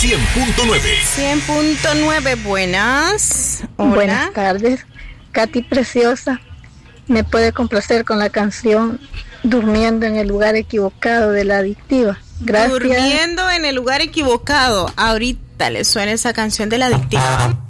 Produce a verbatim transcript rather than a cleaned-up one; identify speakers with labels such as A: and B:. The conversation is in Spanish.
A: cien punto nueve.
B: cien punto nueve, buenas. Hola.
C: Buenas tardes. Katy Preciosa, ¿me puede complacer con la canción Durmiendo en el lugar equivocado de La Adictiva? Gracias.
B: Durmiendo en el lugar equivocado. Ahorita le suena esa canción de La Adictiva.